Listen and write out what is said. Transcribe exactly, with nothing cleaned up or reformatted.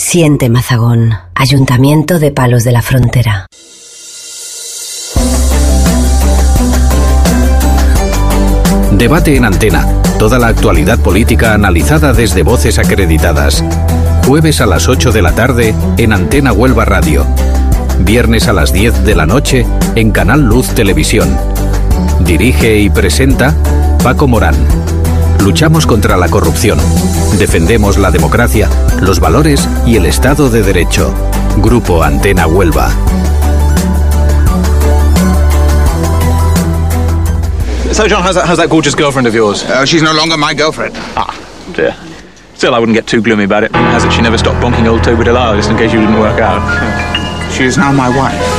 Siente Mazagón. Ayuntamiento de Palos de la Frontera. Debate en Antena. Toda la actualidad política analizada desde voces acreditadas. Jueves a las ocho de la tarde en Antena Huelva Radio. Viernes a las diez de la noche en Canal Luz Televisión. Dirige y presenta Paco Morán. Luchamos contra la corrupción. Defendemos la democracia, los valores y el Estado de Derecho. Grupo Antena Huelva. So, John, how's that, how's that gorgeous girlfriend of yours? Uh, she's no longer my girlfriend. Ah, dear. Still, I wouldn't get too gloomy about it. Has it she never stopped bonking old Toby Delisle just in case you didn't work out? She is now my wife.